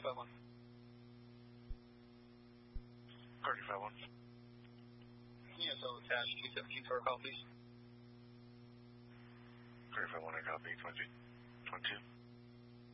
5-1. Cardi 5-1. ESL attached, 217 tower call, please. Cardi 5-1, I copy, 22.